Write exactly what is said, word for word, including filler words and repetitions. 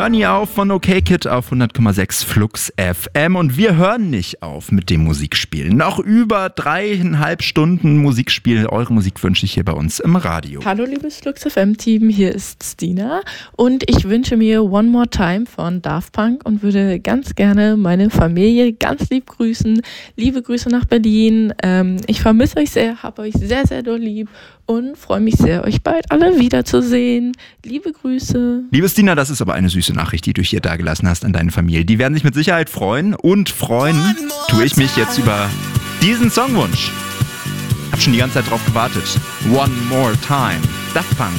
hören nie auf von OK Kid auf hundert Komma sechs Flux F M und wir hören nicht auf mit dem Musikspiel. Noch über dreieinhalb Stunden Musikspiel. Eure Musik wünsche ich hier bei uns im Radio. Hallo liebes Flux F M-Team, hier ist Stina und ich wünsche mir One More Time von Daft Punk und würde ganz gerne meine Familie ganz lieb grüßen. Liebe Grüße nach Berlin. Ähm, ich vermisse euch sehr, habe euch sehr, sehr doll lieb und freue mich sehr, euch bald alle wiederzusehen. Liebe Grüße. Liebe Stina, das ist aber eine süße Nachricht, die du hier dagelassen hast an deine Familie. Die werden sich mit Sicherheit freuen und freuen tue ich mich jetzt über diesen Songwunsch. Hab schon die ganze Zeit drauf gewartet. One More Time. Daft Punk.